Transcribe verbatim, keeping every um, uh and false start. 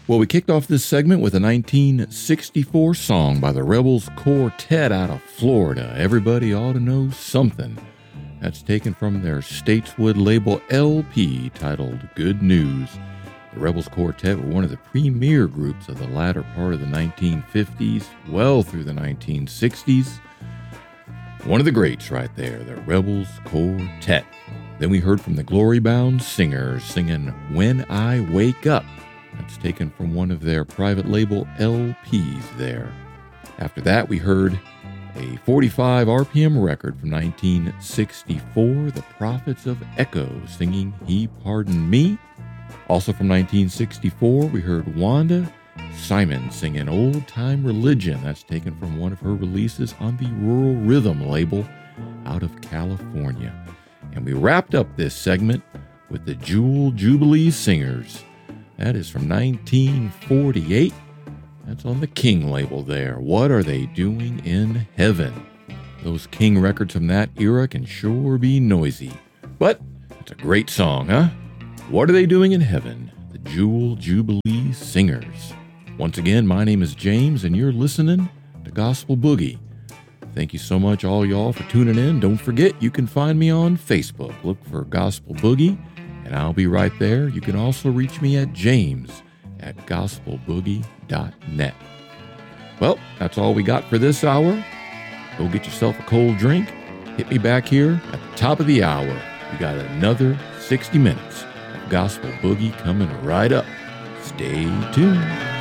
Well, we kicked off this segment with a nineteen sixty-four song by the Rebels Quartet out of Florida. Everybody ought to know something. That's taken from their Stateswood label L P titled Good News. The Rebels Quartet were one of the premier groups of the latter part of the nineteen fifties, well through the nineteen sixties. One of the greats right there, the Rebels Quartet. Then we heard from the Glory Bound Singers singing When I Wake Up. That's taken from one of their private label L Ps there. After that, we heard a forty-five R P M record from nineteen sixty-four, the Prophets of Echo singing He Pardoned Me. Also from nineteen sixty-four, we heard Wanda Simon singing Old Time Religion. That's taken from one of her releases on the Rural Rhythm label out of California. And we wrapped up this segment with the Jewel Jubilee Singers. That is from nineteen forty-eight. That's on the King label there. What Are They Doing in Heaven? Those King records from that era can sure be noisy. But it's a great song, huh? What Are They Doing in Heaven? The Jewel Jubilee Singers. Once again, my name is James, and you're listening to Gospel Boogie. Thank you so much, all y'all, for tuning in. Don't forget, you can find me on Facebook. Look for Gospel Boogie, and I'll be right there. You can also reach me at james at gospel boogie dot net. Well, that's all we got for this hour. Go get yourself a cold drink. Hit me back here at the top of the hour. We got another sixty minutes of Gospel Boogie coming right up. Stay tuned.